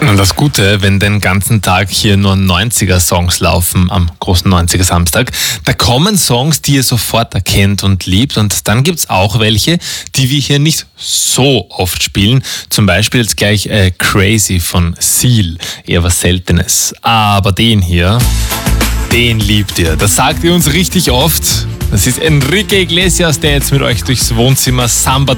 Das Gute, wenn den ganzen Tag hier nur 90er-Songs laufen am großen 90er-Samstag, da kommen Songs, die ihr sofort erkennt und liebt, und dann gibt's auch welche, die wir hier nicht so oft spielen. Zum Beispiel jetzt gleich Crazy von Seal, eher was Seltenes. Aber den hier, den liebt ihr. Das sagt ihr uns richtig oft. Das ist Enrique Iglesias, der jetzt mit euch durchs Wohnzimmer Samba